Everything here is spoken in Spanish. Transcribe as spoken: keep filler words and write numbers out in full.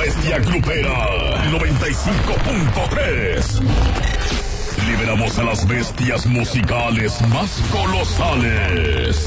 bestia grupera. noventa y cinco punto tres. Liberamos a las bestias musicales más colosales.